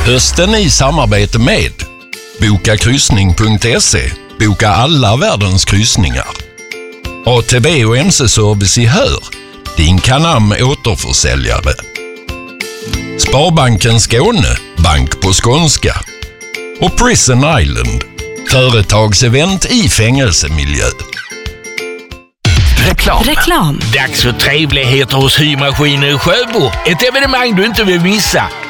Hösten i samarbete med bokakryssning.se. Boka alla världens kryssningar. ATB och MC-service i Hör. Din Canam återförsäljare. Sparbanken Skåne. Bank på skånska. Och Prison Island. Företagsevent i fängelsemiljö. Reklam. Dags för trevligheter hos Symaskiner i Sjöbo. Ett evenemang du inte vill missa.